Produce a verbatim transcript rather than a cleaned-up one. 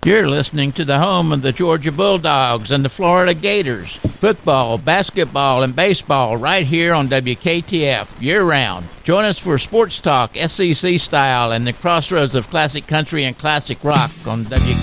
You're listening to the home of the Georgia Bulldogs and the Florida Gators. Football, basketball, and baseball right here on W K T F year-round. Join us for sports talk, S E C style, and the crossroads of classic country and classic rock on W K T F.